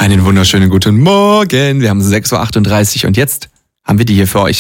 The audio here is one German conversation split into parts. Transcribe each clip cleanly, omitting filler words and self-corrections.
Einen wunderschönen guten Morgen. Wir haben 6.38 Uhr und jetzt haben wir die hier für euch.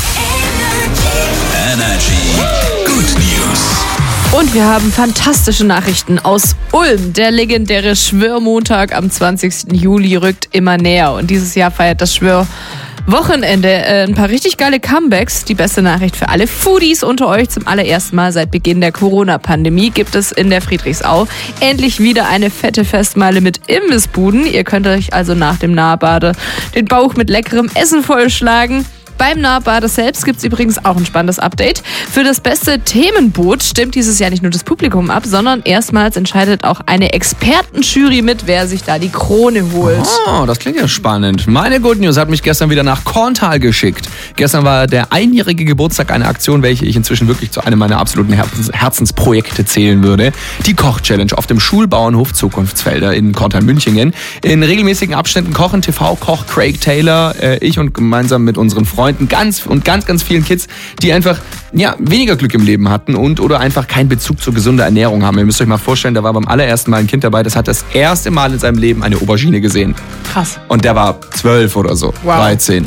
Energy Good News. Und wir haben fantastische Nachrichten aus Ulm. Der legendäre Schwörmontag am 20. Juli rückt immer näher. Und dieses Jahr feiert das Schwörwochenende ein paar richtig geile Comebacks. Die beste Nachricht für alle Foodies unter euch: zum allerersten Mal seit Beginn der Corona-Pandemie gibt es in der Friedrichsau endlich wieder eine fette Festmeile mit Imbissbuden. Ihr könnt euch also nach dem Nahbade den Bauch mit leckerem Essen vollschlagen. Beim Nahbade selbst gibt es übrigens auch ein spannendes Update. Für das beste Themenboot stimmt dieses Jahr nicht nur das Publikum ab, sondern erstmals entscheidet auch eine Expertenjury mit, wer sich da die Krone holt. Oh, das klingt ja spannend. Meine Good News hat mich gestern wieder nach Korntal geschickt. Gestern war der einjährige Geburtstag einer Aktion, welche ich inzwischen wirklich zu einem meiner absoluten Herzensprojekte zählen würde. Die Koch-Challenge auf dem Schulbauernhof Zukunftsfelder in Korntal-Münchingen. In regelmäßigen Abständen kochen TV-Koch Craig Taylor, ich und gemeinsam mit unseren Freunden ganz vielen Kids, die einfach weniger Glück im Leben hatten oder einfach keinen Bezug zur gesunden Ernährung haben. Ihr müsst euch mal vorstellen, da war beim allerersten Mal ein Kind dabei, das hat das erste Mal in seinem Leben eine Aubergine gesehen. Krass. Und der war 12 oder so, wow. 13.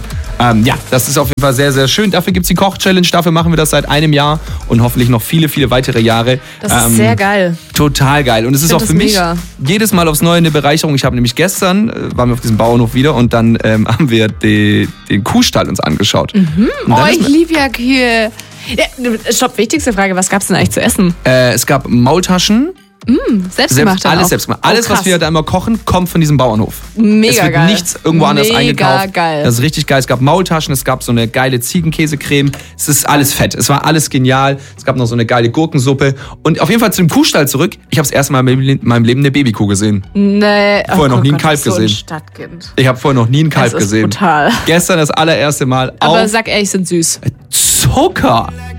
Das ist auf jeden Fall sehr, sehr schön. Dafür gibt es die Koch-Challenge, dafür machen wir das seit einem Jahr und hoffentlich noch viele, viele weitere Jahre. Das ist sehr geil. Total geil. Und es ist auch für mich jedes Mal aufs Neue eine Bereicherung. Ich habe nämlich gestern, waren wir auf diesem Bauernhof wieder und dann haben wir den Kuhstall uns angeschaut. Mhm. Oh, ich liebe ja Kühe. Ja, stopp, wichtigste Frage, was gab es denn eigentlich zu essen? Es gab Maultaschen. Selbstgemacht. Alles selbstgemacht. Alles, was wir da immer kochen, kommt von diesem Bauernhof. Mega geil. Es wird geil. Nichts irgendwo anders eingekauft. Mega geil. Das ist richtig geil. Es gab Maultaschen, es gab so eine geile Ziegenkäsecreme. Es ist alles fett. Es war alles genial. Es gab noch so eine geile Gurkensuppe. Und auf jeden Fall zu dem Kuhstall zurück. Ich habe das erste Mal in meinem Leben eine Babykuh gesehen. Nee. Vorher noch nie ein Kalb gesehen. Stadtkind. Ich habe vorher noch nie ein Kalb das ist gesehen. Brutal. Gestern das allererste Mal. Aber sag ehrlich, sind süß. Zucker.